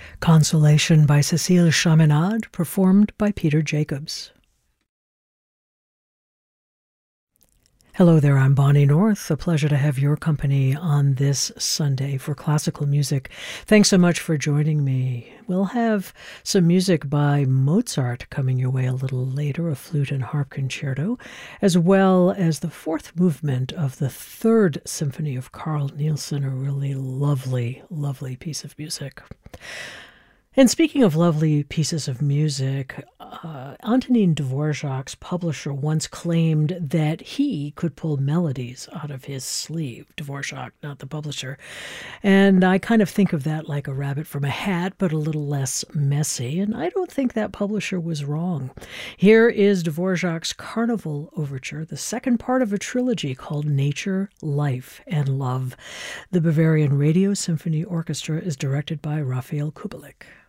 Consolation by Cécile Chaminade, performed by Peter Jacobs. Hello there, I'm Bonnie North. A pleasure to have your company on this Sunday for classical music. Thanks so much for joining me. We'll have some music by Mozart coming your way a little later, a flute and harp concerto, as well as the fourth movement of the Third Symphony of Carl Nielsen, a really lovely, lovely piece of music. And speaking of lovely pieces of music, Antonin Dvorak's publisher once claimed that he could pull melodies out of his sleeve. Dvorak, not the publisher. And I kind of think of that like a rabbit from a hat, but a little less messy. And I don't think that publisher was wrong. Here is Dvorak's Carnival Overture, the second part of a trilogy called Nature, Life, and Love. The Bavarian Radio Symphony Orchestra is directed by Raphael Kubelik.